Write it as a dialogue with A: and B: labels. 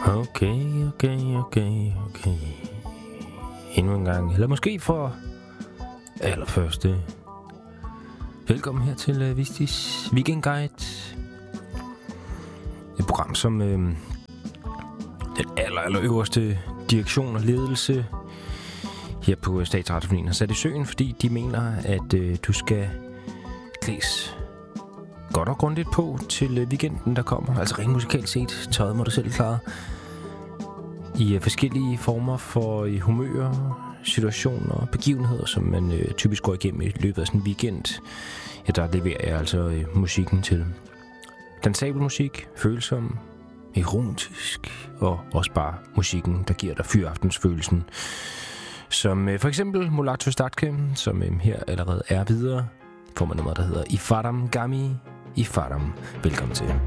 A: Okay. Endnu en gang, eller måske for allerførste. Velkommen her til Vistis Weekend Guide. Et program, som den allerøverste direktion og ledelse her på Statsradiofonien har sat i søen, fordi de mener, at du skal klædes godt og grundigt på til weekenden, der kommer. Altså rent musikalt set, tøjet må du selv klare. I forskellige former for humører, situationer og begivenheder, som man typisk går igennem i løbet af sådan en weekend. Ja, der leverer jeg altså musikken til dansabel musik, følsom, erotisk og også bare musikken, der giver dig fyraftensfølelsen. Som for eksempel Mulatto Statke, som her allerede er videre, får man noget, der hedder Ifadam Gami Ifadam. Velkommen til.